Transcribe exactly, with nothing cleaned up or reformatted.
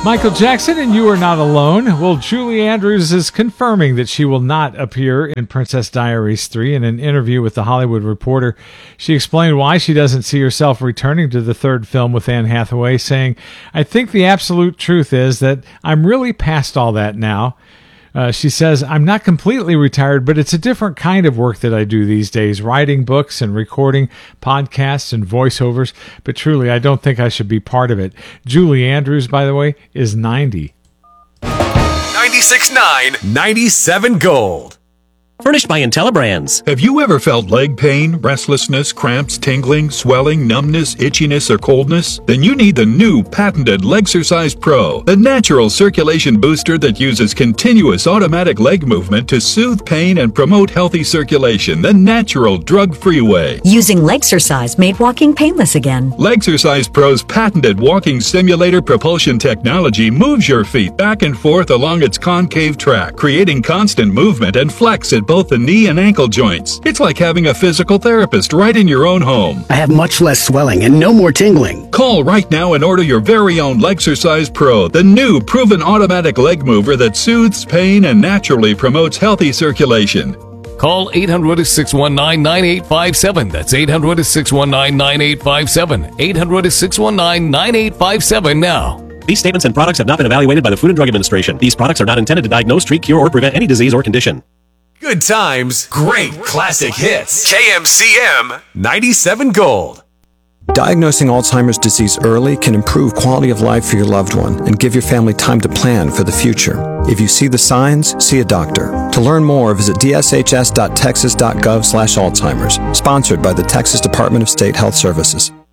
Michael Jackson and You Are Not Alone. Well, Julie Andrews is confirming that she will not appear in Princess Diaries three. In an interview with The Hollywood Reporter, she explained why she doesn't see herself returning to the third film with Anne Hathaway, saying, "I think the absolute truth is that I'm really past all that now." Uh, she says, "I'm not completely retired, but it's a different kind of work that I do these days, writing books and recording podcasts and voiceovers. But truly, I don't think I should be part of it." Julie Andrews, by the way, is ninety. ninety-six point nine, ninety-seven Gold. Furnished by IntelliBrands. Have you ever felt leg pain, restlessness, cramps, tingling, swelling, numbness, itchiness, or coldness? Then you need the new patented Legsercise Pro, the natural circulation booster that uses continuous automatic leg movement to soothe pain and promote healthy circulation the natural, drug-free way. Using Legsercise made walking painless again. Legsercise Pro's patented walking simulator propulsion technology moves your feet back and forth along its concave track, creating constant movement and flex at both the knee and ankle joints. It's like having a physical therapist right in your own home. I have much less swelling and no more tingling. Call right now and order your very own Legsercise Pro, the new proven automatic leg mover that soothes pain and naturally promotes healthy circulation. Call eight hundred, six one nine, nine eight five seven. That's eight hundred, six one nine, nine eight five seven. eight hundred, six one nine, nine eight five seven now. These statements and products have not been evaluated by the Food and Drug Administration. These products are not intended to diagnose, treat, cure, or prevent any disease or condition. Good times, great classic hits. K M C M ninety-seven Gold. Diagnosing Alzheimer's disease early can improve quality of life for your loved one and give your family time to plan for the future. If you see the signs, see a doctor. To learn more, visit d s h s dot texas dot gov slash Alzheimer's. Sponsored by the Texas Department of State Health Services.